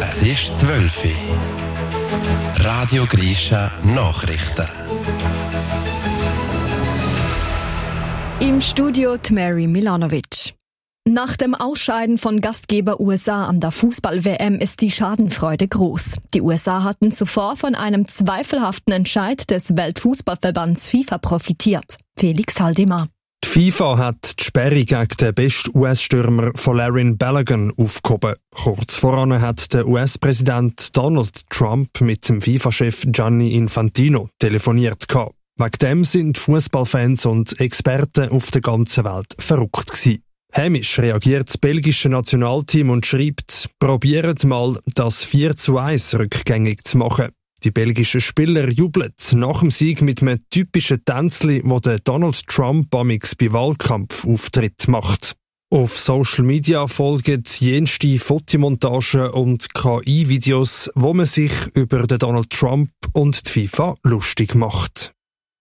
Es ist 12 Uhr. Radio Grisha Nachrichten. Im Studio Mary Milanovic. Nach dem Ausscheiden von Gastgeber USA an der Fußball-WM ist die Schadenfreude groß. Die USA hatten zuvor von einem zweifelhaften Entscheid des Weltfußballverbands FIFA profitiert. Felix Haldimar. Die FIFA hat die Sperre gegen den besten US-Stürmer Folarin Balogun aufgehoben. Kurz voran hat der US-Präsident Donald Trump mit dem FIFA-Chef Gianni Infantino telefoniert. Wegen dem sind Fußballfans und Experten auf der ganzen Welt verrückt gewesen. Hämisch reagiert das belgische Nationalteam und schreibt, probiert mal, das 4:1 rückgängig zu machen. Die belgischen Spieler jubeln nach dem Sieg mit einem typischen Tänzli, wo der Donald Trump amix bei Wahlkampfauftritt macht. Auf Social Media folgen jenste Fotomontagen und KI-Videos, wo man sich über den Donald Trump und die FIFA lustig macht.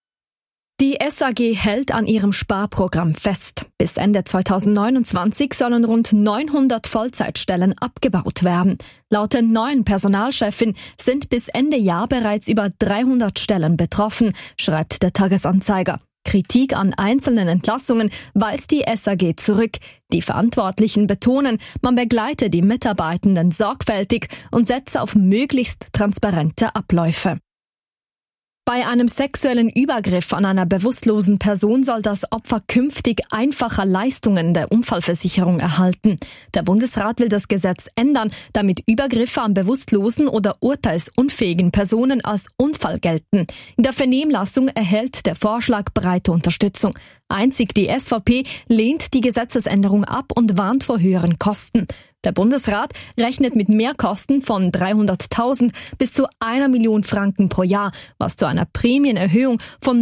Die SAG hält an ihrem Sparprogramm fest. Bis Ende 2029 sollen rund 900 Vollzeitstellen abgebaut werden. Laut der neuen Personalchefin sind bis Ende Jahr bereits über 300 Stellen betroffen, schreibt der Tagesanzeiger. Kritik an einzelnen Entlassungen weist die SAG zurück. Die Verantwortlichen betonen, man begleite die Mitarbeitenden sorgfältig und setze auf möglichst transparente Abläufe. Bei einem sexuellen Übergriff an einer bewusstlosen Person soll das Opfer künftig einfacher Leistungen der Unfallversicherung erhalten. Der Bundesrat will das Gesetz ändern, damit Übergriffe an bewusstlosen oder urteilsunfähigen Personen als Unfall gelten. In der Vernehmlassung erhält der Vorschlag breite Unterstützung. Einzig die SVP lehnt die Gesetzesänderung ab und warnt vor höheren Kosten. Der Bundesrat rechnet mit Mehrkosten von 300.000 bis zu 1 Million Franken pro Jahr, was zu einer Prämienerhöhung von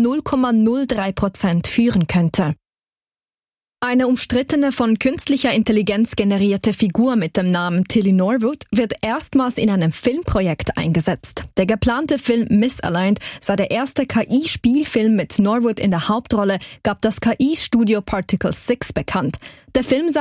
0,03% führen könnte. Eine umstrittene von künstlicher Intelligenz generierte Figur mit dem Namen Tilly Norwood wird erstmals in einem Filmprojekt eingesetzt. Der geplante Film Misaligned sei der erste KI-Spielfilm mit Norwood in der Hauptrolle, gab das KI-Studio Particle 6 bekannt. Der Film sei